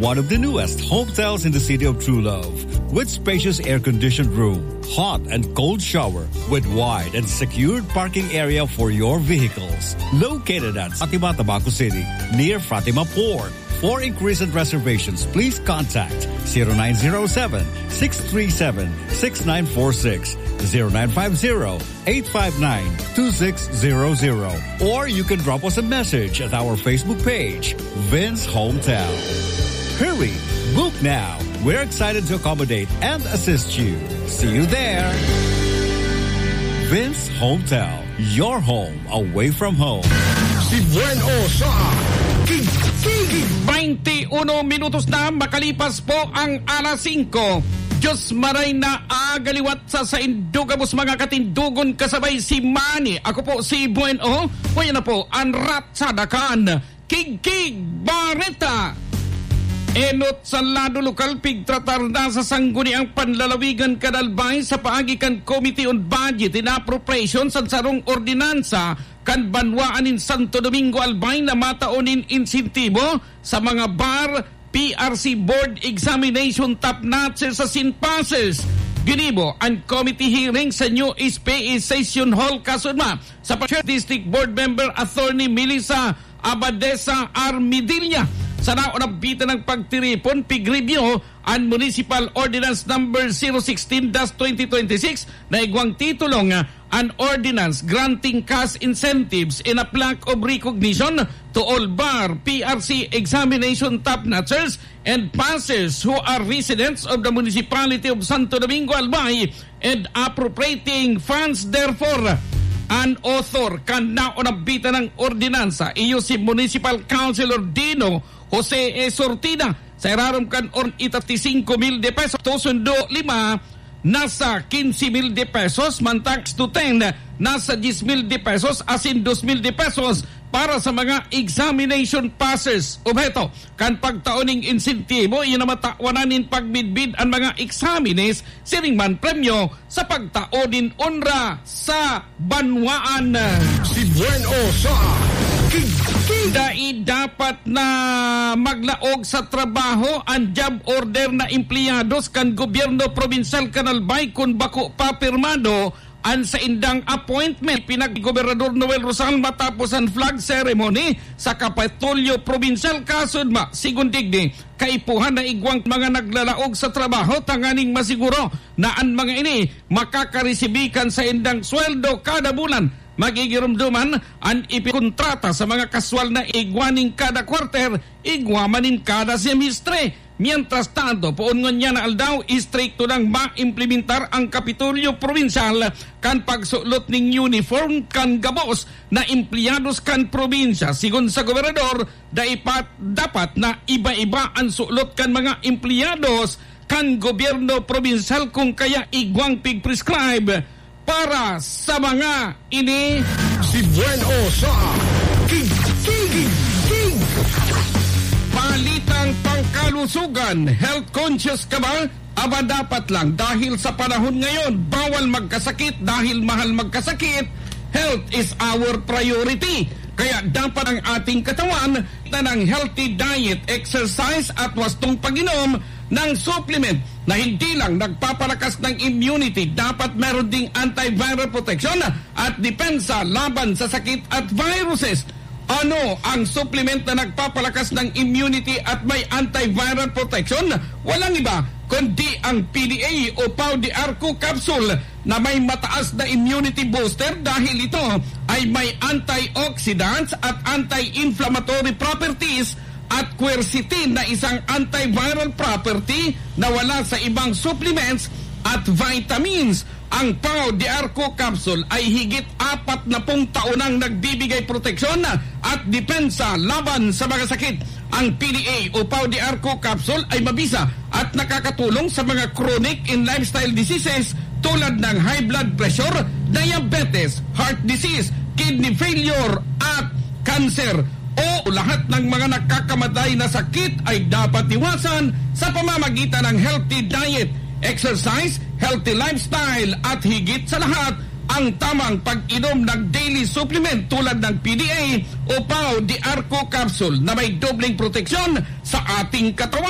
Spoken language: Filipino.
one of the newest hotels in the city of True Love, with spacious air-conditioned room, hot and cold shower, with wide and secured parking area for your vehicles. Located at Fatima, Tabaco City, near Fatima Port. For inquiries and reservations, please contact 0907-637-6946, 0950-859-2600, or you can drop us a message at our Facebook page, Vince Hometown. Hurry, book now. We're excited to accommodate and assist you. See you there. Vince Hometown, your home away from home. Si Bueno sa King 21 minutos na makalipas po ang alas 5. Diyos maray na agaliwat sa indugabos mga katindugon kasabay si Manny. Ako po si Bueno. Kuya na po ang Ratsadakan. King Barreta. Enot sa lado lokal pigtratar na sa sangguniang panlalawigan kadalbay sa paagikan Committee on Budget and Appropriations sa sarong ordinansa kan banwaan in Santo Domingo Albay na mataonin insentibo sa mga bar, PRC Board Examination top notches sa sinpasses. Ginibo ang committee hearing sa New SPE Session Hall Kasunma sa District Board Member Attorney Melissa Abadesa Armidilla. Sa naunabita ng pagtiripon, pig-review ang Municipal Ordinance Number 016-2026 na igwang titulong an ordinance granting cash incentives in a plaque of recognition to all bar, PRC examination top-notchers and passers who are residents of the municipality of Santo Domingo Albay and appropriating funds therefore. An author kan naunabita ng ordinansa iyo si Municipal Councilor Dino Jose E. Sortina sa irarom kan or 35,000 de pesos tusundo 5 nasa 15,000 de pesos mantax to 10 nasa 10,000 de pesos asin 2,000 de pesos para sa mga examination passes. Obheto, kan pagtaoning insentibo, iyon na matawananin pagmidbid ang mga examines, siringman premyo sa pagtaonin unra sa banwaan. Si Bueno sa King. Dapat na maglaog sa trabaho ang job order na empleyados kan gobyerno provincial Kanalbay kung bako pa pirmado ang sa indang appointment pinag-Gobernador Noel Rosal matapos ang flag ceremony sa Kapitolyo Provincial Kasudma. Sigundigdi, kaipuhan na igwang mga naglalaog sa trabaho tanganing masiguro na ang mga ini makakaresibikan sa indang sweldo kada bulan. Magigirumduman ang ipikontrata sa mga kaswal na igwaning kada quarter, igwamanin kada semestre. Mientras tanto, poon niya na aldaw, istrikto nang ma-implementar ang Kapitolyo Provincial kan pagsulot ng uniform kan gabos na empleyados kan probinsya. Sigon sa gobernador, dapat na iba-iba ang sulot kan mga empleyados kan gobyerno provincial kung kaya igwang pig-prescribe para sa mga ini. Si Bueno sa King. Palitang pangkalusugan, health conscious ka ba? Aba dapat lang dahil sa panahon ngayon, bawal magkasakit dahil mahal magkasakit. Health is our priority. Kaya dapat ang ating katawan na ng healthy diet, exercise at wastong pag-inom ng supplement na hindi lang nagpapalakas ng immunity, dapat meron ding antiviral protection at depensa laban sa sakit at viruses. Ano ang supplement na nagpapalakas ng immunity at may antiviral protection? Walang iba kundi ang PDA o Pau de Arco capsule na may mataas na immunity booster dahil ito ay may antioxidants at anti-inflammatory properties at quercetin na isang antiviral property na wala sa ibang supplements at vitamins. Ang Pau de Arco capsule ay higit 40 taonang nagbibigay proteksyon at depensa laban sa mga sakit. Ang PDA o Pau de Arco capsule ay mabisa at nakakatulong sa mga chronic and lifestyle diseases tulad ng high blood pressure, diabetes, heart disease, kidney failure at cancer. O lahat ng mga nakakamatay na sakit ay dapat iwasan sa pamamagitan ng healthy diet, exercise, healthy lifestyle at higit sa lahat ang tamang pag-inom ng daily supplement tulad ng PDA o Pau de Arco capsule na may dobleng proteksyon sa ating katawan.